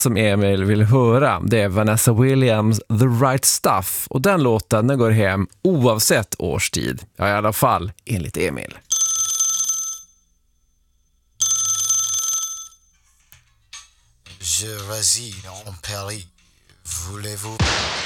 som Emil vill höra, det är Vanessa Williams The Right Stuff, och den låten den går hem oavsett årstid. Ja, i alla fall enligt Emil. Je réside en Paris. Voulez-vous